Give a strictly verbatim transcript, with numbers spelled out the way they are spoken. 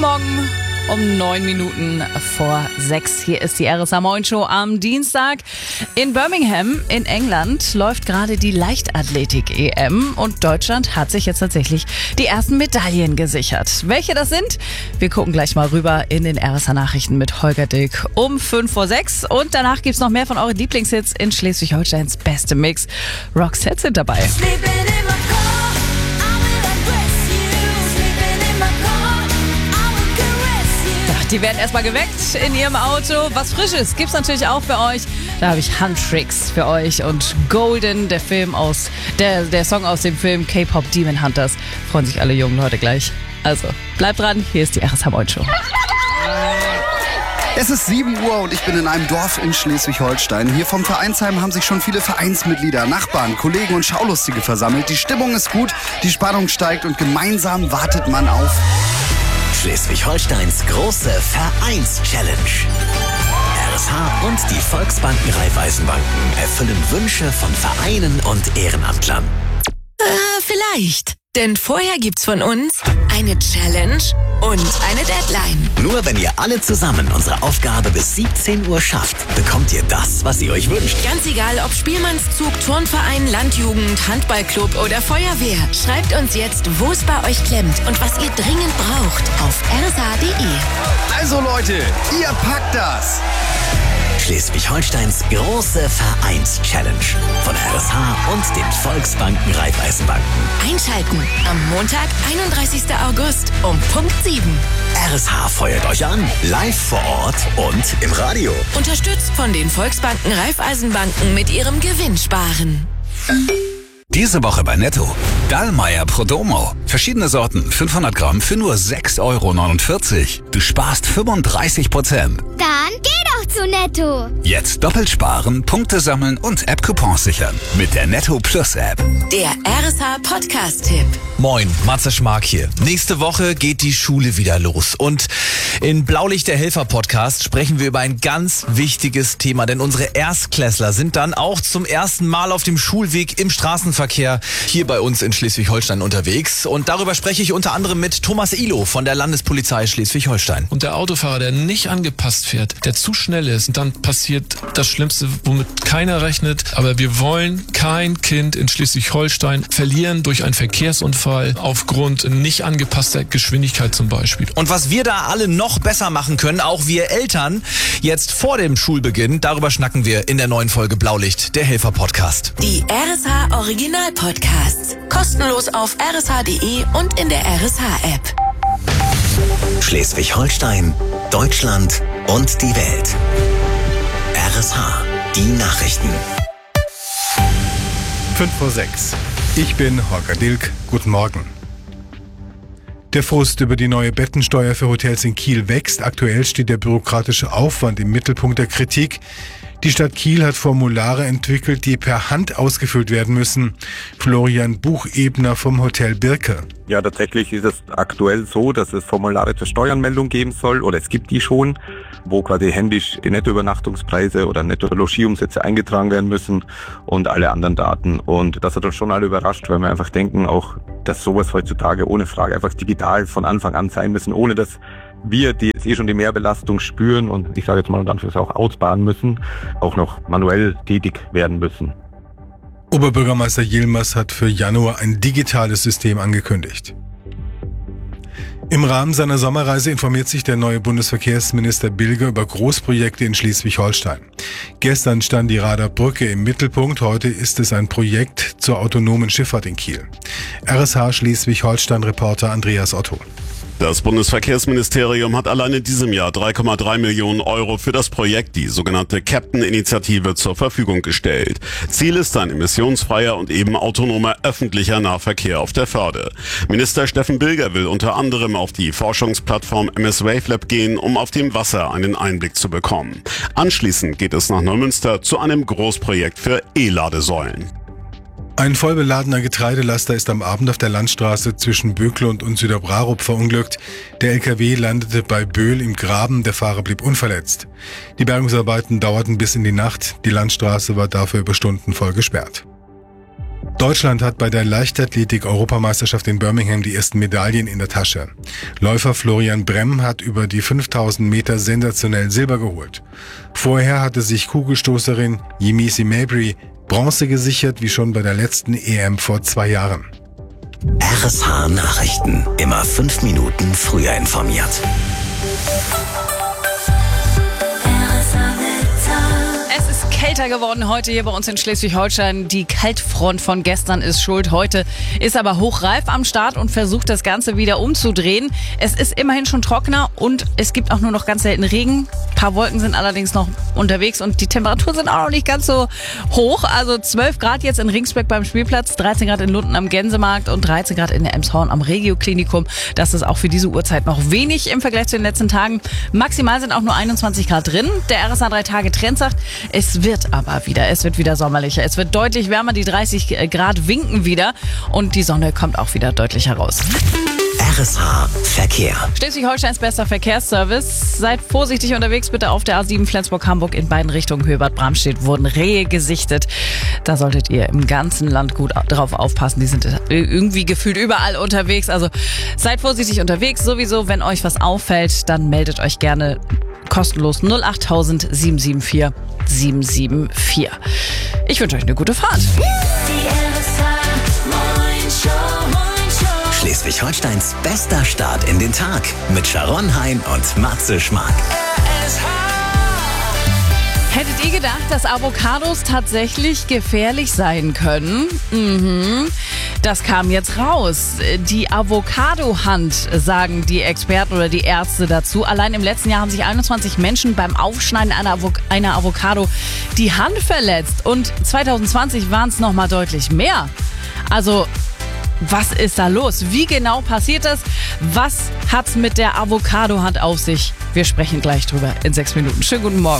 Morgen um neun Minuten vor sechs. Hier ist die R S H-Morgen-Show am Dienstag. In Birmingham in England läuft gerade die Leichtathletik-E M und Deutschland hat sich jetzt tatsächlich die ersten Medaillen gesichert. Welche das sind? Wir gucken gleich mal rüber in den R S H-Nachrichten mit Holger Dilk um fünf vor sechs. Und danach gibt's noch mehr von euren Lieblingshits in Schleswig-Holsteins bestem Mix. Roxette sind dabei. Die werden erstmal geweckt in ihrem Auto. Was Frisches gibt's natürlich auch für euch. Da habe ich Handtricks für euch und Golden, der Film aus, der, der Song aus dem Film K-Pop Demon Hunters. Freuen sich alle jungen Leute gleich. Also, bleibt dran, hier ist die R S H-Morgen-Show. Es ist sieben Uhr und ich bin in einem Dorf in Schleswig-Holstein. Hier vom Vereinsheim haben sich schon viele Vereinsmitglieder, Nachbarn, Kollegen und Schaulustige versammelt. Die Stimmung ist gut, die Spannung steigt und gemeinsam wartet man auf Schleswig-Holsteins große Vereins-Challenge. R S H und die Volksbanken Raiffeisenbanken erfüllen Wünsche von Vereinen und Ehrenamtlern. Äh, vielleicht. Denn vorher gibt's von uns eine Challenge und eine Deadline. Nur wenn ihr alle zusammen unsere Aufgabe bis siebzehn Uhr schafft, bekommt ihr das, was ihr euch wünscht. Ganz egal, ob Spielmannszug, Turnverein, Landjugend, Handballclub oder Feuerwehr. Schreibt uns jetzt, wo es bei euch klemmt und was ihr dringend braucht auf r s h punkt d e. Also Leute, ihr packt das! Schleswig-Holsteins große Vereins-Challenge von R S H und den Volksbanken Raiffeisenbanken. Einschalten am Montag, einunddreißigsten August um Punkt sieben. R S H feuert euch an, live vor Ort und im Radio. Unterstützt von den Volksbanken Raiffeisenbanken mit ihrem Gewinnsparen. Diese Woche bei Netto. Dallmayr Prodomo. Verschiedene Sorten, fünfhundert Gramm für nur sechs Euro neunundvierzig. Du sparst fünfunddreißig Prozent. Dann geh doch zu Netto. Jetzt doppelt sparen, Punkte sammeln und App-Coupons sichern. Mit der Netto Plus App. Der R S H-Podcast-Tipp. Moin, Matze Schmark hier. Nächste Woche geht die Schule wieder los. Und in Blaulicht der Helfer-Podcast sprechen wir über ein ganz wichtiges Thema. Denn unsere Erstklässler sind dann auch zum ersten Mal auf dem Schulweg im Straßenverkehr hier bei uns in Schleswig-Holstein unterwegs. Und darüber spreche ich unter anderem mit Thomas Ihlow von der Landespolizei Schleswig-Holstein. Und der Autofahrer, der nicht angepasst fährt, der zu schnell ist, und dann passiert das Schlimmste, womit keiner rechnet. Aber wir wollen kein Kind in Schleswig-Holstein verlieren durch einen Verkehrsunfall aufgrund nicht angepasster Geschwindigkeit zum Beispiel. Und was wir da alle noch besser machen können, auch wir Eltern, jetzt vor dem Schulbeginn, darüber schnacken wir in der neuen Folge Blaulicht, der Helfer-Podcast. Die R S H Original-Podcasts. Kostenlos auf r s h punkt d e und in der R S H-App. Schleswig-Holstein, Deutschland und die Welt. R S H, die Nachrichten. fünf vor sechs. Ich bin Holger Dilk. Guten Morgen. Der Frust über die neue Bettensteuer für Hotels in Kiel wächst. Aktuell steht der bürokratische Aufwand im Mittelpunkt der Kritik. Die Stadt Kiel hat Formulare entwickelt, die per Hand ausgefüllt werden müssen. Florian Buchebner vom Hotel Birke. Ja, tatsächlich ist es aktuell so, dass es Formulare zur Steuernmeldung geben soll, oder es gibt die schon, wo quasi händisch die Nettoübernachtungspreise oder Netto-Logierumsätze eingetragen werden müssen und alle anderen Daten. Und das hat uns schon alle überrascht, weil wir einfach denken auch, dass sowas heutzutage ohne Frage einfach digital von Anfang an sein müssen, ohne dass wir, die jetzt eh schon die Mehrbelastung spüren und ich sage jetzt mal und Anführungszeichen auch ausbaden müssen, auch noch manuell tätig werden müssen. Oberbürgermeister Yilmaz hat für Januar ein digitales System angekündigt. Im Rahmen seiner Sommerreise informiert sich der neue Bundesverkehrsminister Bilger über Großprojekte in Schleswig-Holstein. Gestern stand die Rader Brücke im Mittelpunkt, heute ist es ein Projekt zur autonomen Schifffahrt in Kiel. R S H Schleswig-Holstein-Reporter Andreas Otto. Das Bundesverkehrsministerium hat allein in diesem Jahr drei Komma drei Millionen Euro für das Projekt, die sogenannte Captain-Initiative, zur Verfügung gestellt. Ziel ist ein emissionsfreier und eben autonomer öffentlicher Nahverkehr auf der Förde. Minister Steffen Bilger will unter anderem auf die Forschungsplattform M S Wavelab gehen, um auf dem Wasser einen Einblick zu bekommen. Anschließend geht es nach Neumünster zu einem Großprojekt für E-Ladesäulen. Ein vollbeladener Getreidelaster ist am Abend auf der Landstraße zwischen Böklund und Süderbrarup verunglückt. Der L K W landete bei Böhl im Graben, der Fahrer blieb unverletzt. Die Bergungsarbeiten dauerten bis in die Nacht, die Landstraße war dafür über Stunden voll gesperrt. Deutschland hat bei der Leichtathletik-Europameisterschaft in Birmingham die ersten Medaillen in der Tasche. Läufer Florian Bremm hat über die fünftausend Meter sensationell Silber geholt. Vorher hatte sich Kugelstoßerin Yemisi Mabry Bronze gesichert, wie schon bei der letzten E M vor zwei Jahren. R S H Nachrichten. Immer fünf Minuten früher informiert. Kälter geworden heute hier bei uns in Schleswig-Holstein. Die Kaltfront von gestern ist schuld. Heute ist aber hochreif am Start und versucht das Ganze wieder umzudrehen. Es ist immerhin schon trockener und es gibt auch nur noch ganz selten Regen. Ein paar Wolken sind allerdings noch unterwegs und die Temperaturen sind auch noch nicht ganz so hoch. Also zwölf Grad jetzt in Ringsberg beim Spielplatz, dreizehn Grad in Lunden am Gänsemarkt und dreizehn Grad in der Emshorn am Regio-Klinikum. Das ist auch für diese Uhrzeit noch wenig im Vergleich zu den letzten Tagen. Maximal sind auch nur einundzwanzig Grad drin. Der R S A drei Tage Trend sagt, es wird aber wieder, es wird wieder sommerlicher. Es wird deutlich wärmer, die dreißig Grad winken wieder und die Sonne kommt auch wieder deutlich heraus. R S H Verkehr. Schleswig-Holsteins bester Verkehrsservice. Seid vorsichtig unterwegs, bitte auf der A sieben Flensburg-Hamburg in beiden Richtungen Höbert-Bramstedt wurden Rehe gesichtet. Da solltet ihr im ganzen Land gut drauf aufpassen. Die sind irgendwie gefühlt überall unterwegs. Also seid vorsichtig unterwegs. Sowieso, wenn euch was auffällt, dann meldet euch gerne kostenlos null acht tausend sieben sieben vier sieben sieben vier. Ich wünsche euch eine gute Fahrt. Schleswig-Holsteins bester Start in den Tag mit Sharon Hein und Matze Schmark. Hättet ihr gedacht, dass Avocados tatsächlich gefährlich sein können? Mhm. Das kam jetzt raus. Die Avocado-Hand, sagen die Experten oder die Ärzte dazu. Allein im letzten Jahr haben sich einundzwanzig Menschen beim Aufschneiden einer, Avo- einer Avocado die Hand verletzt. Und zwanzig zwanzig waren es noch mal deutlich mehr. Also, was ist da los? Wie genau passiert das? Was hat's mit der Avocado-Hand auf sich? Wir sprechen gleich drüber in sechs Minuten. Schönen guten Morgen.